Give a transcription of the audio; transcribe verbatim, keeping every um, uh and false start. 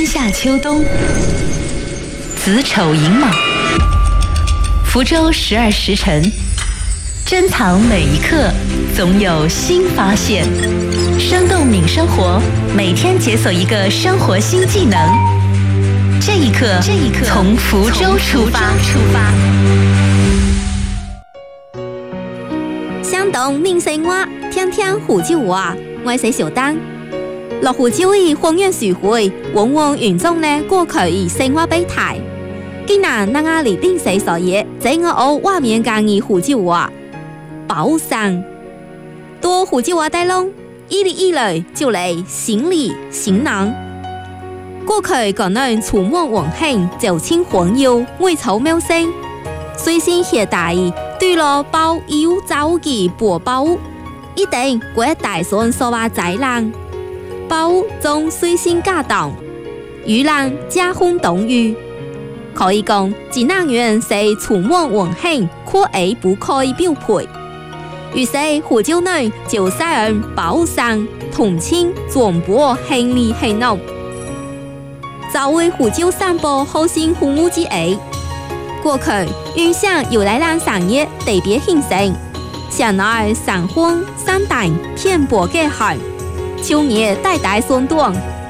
春夏秋冬，子丑寅卯，福州十二时辰，珍藏每一刻，总有新发现。生动敏生活，每天解锁一个生活新技能。这一刻，这一刻，从福州出发。出发。 相同宁生活，天天福州话，我是小丹。落福州的方言聚會，往往嚴重呢過去以生活備題。既然那亞里定死所嘢，在我學畫面間嘅福州話，包上多福州話帶攏，一嚟一來就嚟行李行囊。過去可能觸摸雲興，就稱黃油微草妙聲，隨身攜帶對落包腰走嘅薄包，一定會帶上所話仔lang。包中隨身家當，與人家風動語，可以講濟南人是觸摸雲興，可而不可以標配。於是福州人就使人包上同稱全部行李行囊。作為福州散步核心服務之一，過去影響由來蘭產業特別興盛，現在山峰山帶遍佈嘅海。秋葉代代霜凍，